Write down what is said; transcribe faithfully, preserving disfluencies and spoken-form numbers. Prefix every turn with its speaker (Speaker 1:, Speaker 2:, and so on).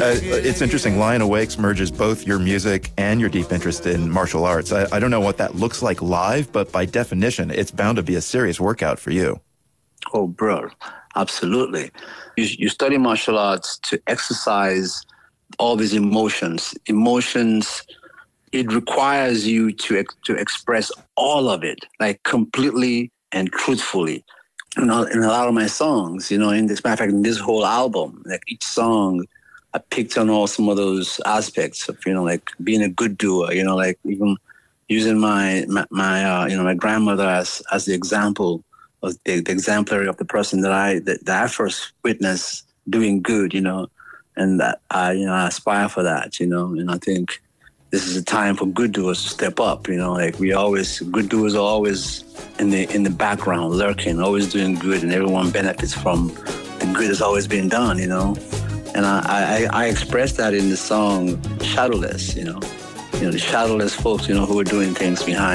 Speaker 1: Uh, it's interesting. Lion Awakes merges both your music and your deep interest in martial arts. I, I don't know what that looks like live, but by definition, it's bound to be a serious workout for you.
Speaker 2: Oh, bro, absolutely. You, you study martial arts to exercise all these emotions. Emotions, it requires you to to express all of it, like completely and truthfully. You know, in a lot of my songs, you know, in this matter of fact, in this whole album, like each song, I picked on all some of those aspects of, you know, like being a good doer, you know, like even using my, my, my uh, you know, my grandmother as, as the example of the, the exemplary of the person that I, that, that I first witnessed doing good, you know, and that I, you know, I aspire for that, you know, and I think this is a time for good doers to step up, you know, like we always, good doers are always in the, in the background, lurking, always doing good, and everyone benefits from the good that's always been done, you know. And I, I, I expressed that in the song Shadowless, you know. You know, the shadowless folks, you know, who are doing things behind